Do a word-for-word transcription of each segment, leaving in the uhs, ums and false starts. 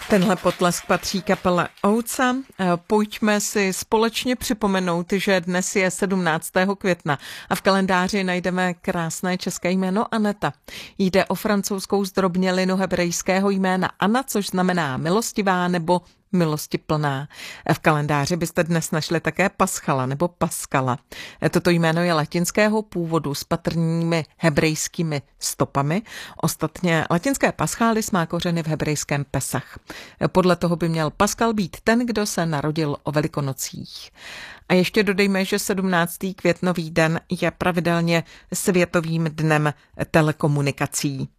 Tenhle potlesk patří kapele Ouca. Pojďme si společně připomenout, že dnes je sedmnáctého května a v kalendáři najdeme krásné české jméno Aneta. Jde o francouzskou zdrobnělinu hebrejského jména Anna, což znamená milostivá nebo milostiplná. V kalendáři byste dnes našli také Paschala nebo Paskala. Toto jméno je latinského původu s patrnými hebrejskými stopami. Ostatně latinské paschalis má kořeny v hebrejském Pesach. Podle toho by měl Paskal být ten, kdo se narodil o Velikonocích. A ještě dodejme, že sedmnáctého květnový den je pravidelně světovým dnem telekomunikací.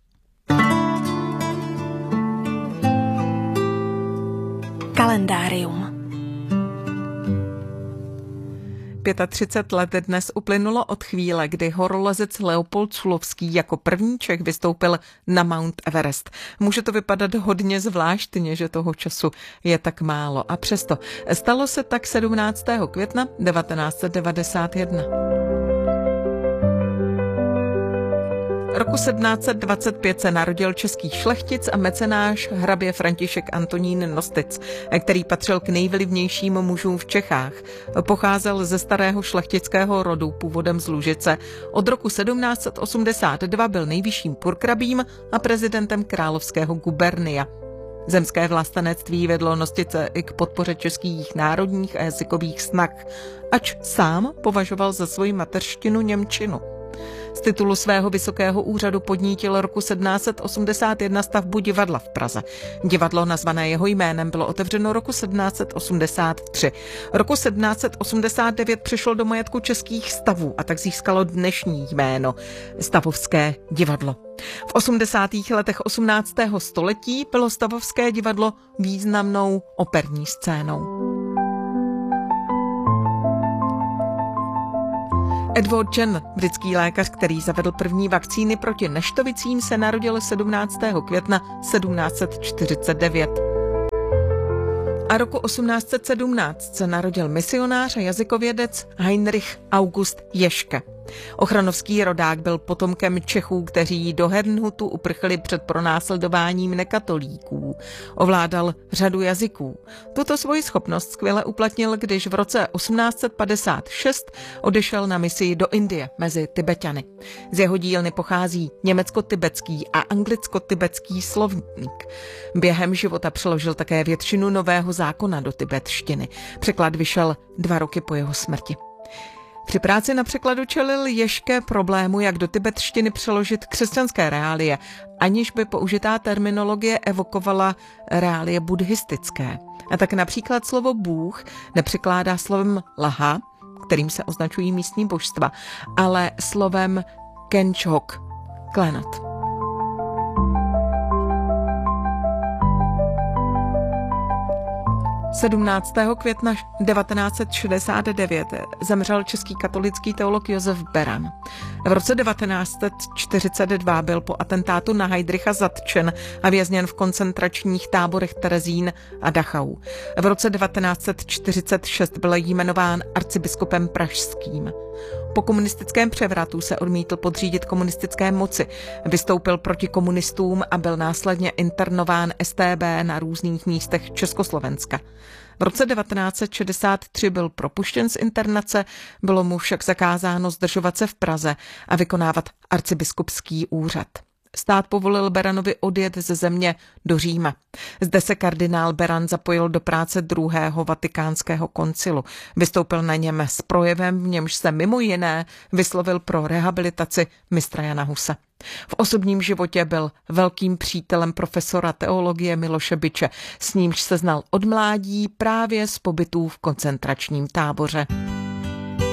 Kalendárium. třicet pět let dnes uplynulo od chvíle, kdy horolezec Leopold Šulovský jako první Čech vystoupil na Mount Everest. Může to vypadat hodně zvláštně, že toho času je tak málo. A přesto stalo se tak sedmnáctého května devatenáct set devadesát jedna. Roku sedmnáct set dvacet pět se narodil český šlechtic a mecenáš hrabě František Antonín Nostitz, který patřil k nejvlivnějším mužům v Čechách. Pocházel ze starého šlechtického rodu původem z Lužice. Od roku sedmnáct set osmdesát dva byl nejvyšším purkrabím a prezidentem královského gubernia. Zemské vlastenectví vedlo Nostice i k podpoře českých národních a jazykových snah, ač sám považoval za svoji mateřštinu němčinu. Z titulu svého vysokého úřadu podnítil roku sedmnáct set osmdesát jedna stavbu divadla v Praze. Divadlo nazvané jeho jménem bylo otevřeno roku sedmnáct set osmdesát tři. Roku sedmnáct set osmdesát devět přišlo do majetku Českých stavů a tak získalo dnešní jméno Stavovské divadlo. V osmdesátých letech osmnáctého století bylo Stavovské divadlo významnou operní scénou. Edward Jenner, britský lékař, který zavedl první vakcíny proti neštovicím, se narodil sedmnáctého května sedmnáct set čtyřicet devět. A roku osmnáct set sedmnáct se narodil misionář a jazykovědec Heinrich August Ježke. Ochranovský rodák byl potomkem Čechů, kteří do Herrnhutu uprchli před pronásledováním nekatolíků. Ovládal řadu jazyků. Tuto svoji schopnost skvěle uplatnil, když v roce osmnáct set padesát šest odešel na misi do Indie mezi Tibetany. Z jeho dílny pochází německo-tibetský a anglicko-tibetský slovník. Během života přeložil také většinu Nového zákona do tibetštiny. Překlad vyšel dva roky po jeho smrti. Při práci na překladu čelil Ježke problému, jak do tibetštiny přeložit křesťanské reálie, aniž by použitá terminologie evokovala reálie buddhistické. A tak například slovo Bůh nepřekládá slovem Laha, kterým se označují místní božstva, ale slovem Kenchok, klenot. sedmnáctého května devatenáct set šedesát devět zemřel český katolický teolog Josef Beran. V roce devatenáct set čtyřicet dva byl po atentátu na Heydricha zatčen a vězněn v koncentračních táborech Terezín a Dachau. V roce devatenáct set čtyřicet šest byl jmenován arcibiskupem pražským. Po komunistickém převratu se odmítl podřídit komunistické moci, vystoupil proti komunistům a byl následně internován S T B na různých místech Československa. V roce devatenáct set šedesát tři byl propuštěn z internace, bylo mu však zakázáno zdržovat se v Praze a vykonávat arcibiskupský úřad. Stát povolil Beranovi odjet ze země do Říma. Zde se kardinál Beran zapojil do práce druhého vatikánského koncilu. Vystoupil na něm s projevem, v němž se mimo jiné vyslovil pro rehabilitaci mistra Jana Husa. V osobním životě byl velkým přítelem profesora teologie Miloše Byče, s nímž se znal od mládí právě z pobytů v koncentračním táboře.